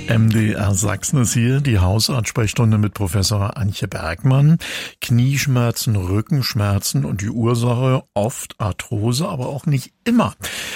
MDR Sachsen ist hier, die Hausarztsprechstunde mit Professor Antje Bergmann. Knieschmerzen, Rückenschmerzen und die Ursache oft Arthrose, aber auch nicht immer.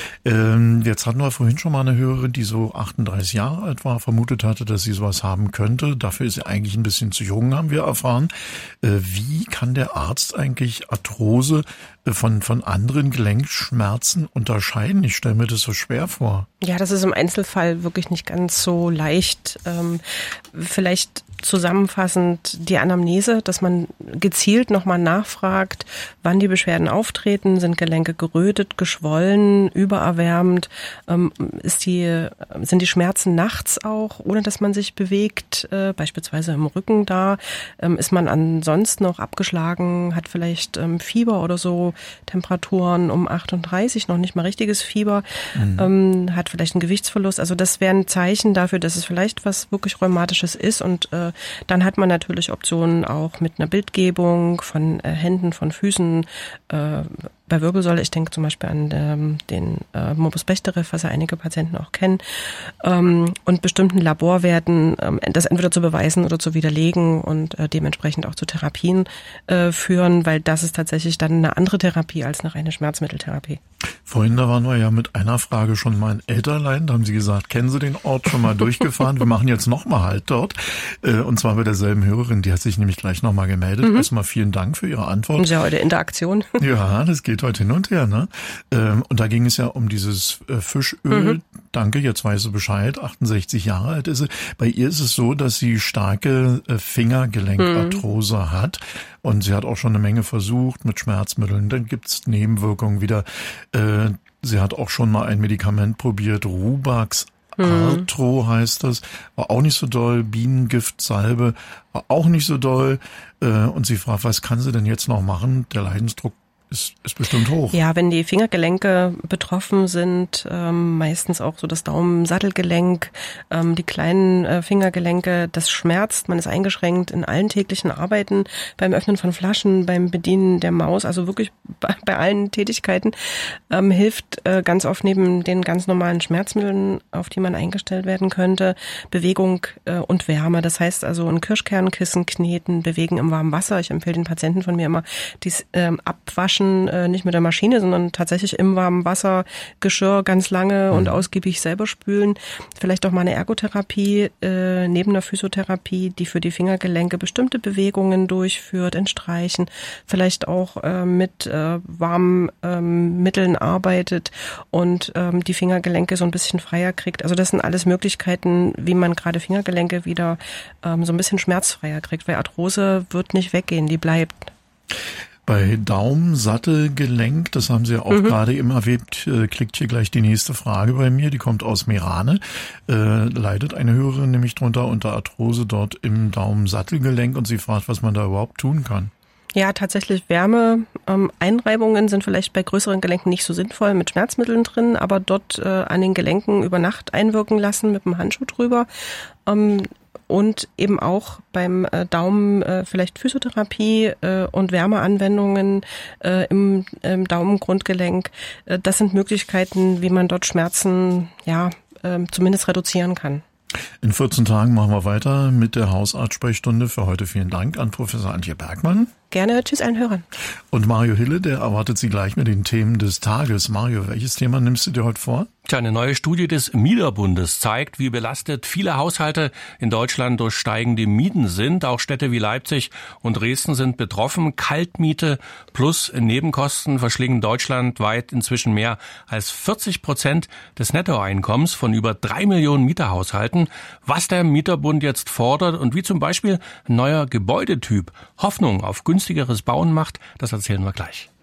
Jetzt hatten wir vorhin schon mal eine Hörerin, die so 38 Jahre alt war, vermutet hatte, dass sie sowas haben könnte. Dafür ist sie eigentlich ein bisschen zu jung, haben wir erfahren. Wie kann der Arzt eigentlich Arthrose von anderen Gelenkschmerzen unterscheiden? Ich stelle mir das so schwer vor. Ja, das ist im Einzelfall wirklich nicht ganz so leicht. Vielleicht zusammenfassend die Anamnese, dass man gezielt nochmal nachfragt, wann die Beschwerden auftreten. Sind Gelenke gerötet, geschwollen, übererwärmt? Sind die Schmerzen nachts auch, ohne dass man sich bewegt, beispielsweise im Rücken da? Ist man ansonsten noch abgeschlagen, hat vielleicht Fieber oder so, Temperaturen um 38, noch nicht mal richtiges Fieber, hat vielleicht einen Gewichtsverlust. Also das wären Zeichen dafür, dass es vielleicht was wirklich Rheumatisches ist, und dann hat man natürlich Optionen auch mit einer Bildgebung von Händen, von Füßen, bei Wirbelsäule. Ich denke zum Beispiel an den Morbus Bechterew, was ja einige Patienten auch kennen, und bestimmten Laborwerten, das entweder zu beweisen oder zu widerlegen und dementsprechend auch zu Therapien führen, weil das ist tatsächlich dann eine andere Therapie als eine reine Schmerzmitteltherapie. Vorhin, da waren wir ja mit einer Frage schon mal in Elterlein. Da haben Sie gesagt, kennen Sie den Ort, schon mal durchgefahren? Wir machen jetzt nochmal Halt dort. Und zwar bei derselben Hörerin, die hat sich nämlich gleich nochmal gemeldet. Erstmal vielen Dank für Ihre Antwort. Und ja, heute Interaktion. Ja, das geht heute hin und her, ne? Und da ging es ja um dieses Fischöl. Danke, jetzt weiß sie Bescheid. 68 Jahre alt ist sie. Bei ihr ist es so, dass sie starke Fingergelenkarthrose hat. Und sie hat auch schon eine Menge versucht mit Schmerzmitteln. Dann gibt's Nebenwirkungen wieder. Sie hat auch schon mal ein Medikament probiert, Rubax Arthro heißt das, war auch nicht so doll. Bienengiftsalbe war auch nicht so doll. Und sie fragt, was kann sie denn jetzt noch machen? Der Leidensdruck ist bestimmt hoch. Ja, wenn die Fingergelenke betroffen sind, meistens auch so das Daumensattelgelenk, die kleinen Fingergelenke, das schmerzt, man ist eingeschränkt in allen täglichen Arbeiten, beim Öffnen von Flaschen, beim Bedienen der Maus, also wirklich bei allen Tätigkeiten, hilft ganz oft neben den ganz normalen Schmerzmitteln, auf die man eingestellt werden könnte, Bewegung und Wärme. Das heißt also ein Kirschkernkissen kneten, bewegen im warmen Wasser. Ich empfehle den Patienten von mir immer, dies abwaschen, nicht mit der Maschine, sondern tatsächlich im warmen Wasser, Geschirr ganz lange und ausgiebig selber spülen. Vielleicht auch mal eine Ergotherapie neben der Physiotherapie, die für die Fingergelenke bestimmte Bewegungen durchführt, entstreichen, vielleicht auch mit warmen Mitteln arbeitet und die Fingergelenke so ein bisschen freier kriegt. Also das sind alles Möglichkeiten, wie man gerade Fingergelenke wieder so ein bisschen schmerzfreier kriegt, weil Arthrose wird nicht weggehen, die bleibt. Bei Daumensattelgelenk, das haben Sie ja auch gerade eben erwähnt, klickt hier gleich die nächste Frage bei mir, die kommt aus Meerane. Leidet eine Hörerin nämlich drunter unter Arthrose dort im Daumensattelgelenk, und sie fragt, was man da überhaupt tun kann. Ja, tatsächlich Einreibungen sind vielleicht bei größeren Gelenken nicht so sinnvoll mit Schmerzmitteln drin, aber dort an den Gelenken über Nacht einwirken lassen mit einem Handschuh drüber. Und eben auch beim Daumen vielleicht Physiotherapie und Wärmeanwendungen im Daumengrundgelenk. Das sind Möglichkeiten, wie man dort Schmerzen zumindest reduzieren kann. In 14 Tagen machen wir weiter mit der Hausarztsprechstunde. Für heute vielen Dank an Professor Antje Bergmann. Gerne. Tschüss allen Hörern. Und Mario Hille, der erwartet Sie gleich mit den Themen des Tages. Mario, welches Thema nimmst du dir heute vor? Eine neue Studie des Mieterbundes zeigt, wie belastet viele Haushalte in Deutschland durch steigende Mieten sind. Auch Städte wie Leipzig und Dresden sind betroffen. Kaltmiete plus Nebenkosten verschlingen deutschlandweit inzwischen mehr als 40% des Nettoeinkommens von über 3 Millionen Mieterhaushalten. Was der Mieterbund jetzt fordert und wie zum Beispiel ein neuer Gebäudetyp Hoffnung auf günstigeres Bauen macht, das erzählen wir gleich.